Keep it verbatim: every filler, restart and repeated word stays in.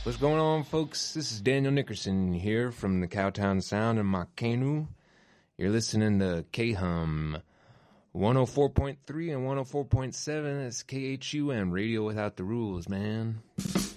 What's going on, folks? This is Daniel Nickerson here from the Cowtown Sound in my canoe. You're listening to K-Hum one oh four point three and one oh four point seven. It's K H U M, Radio Without the Rules, man.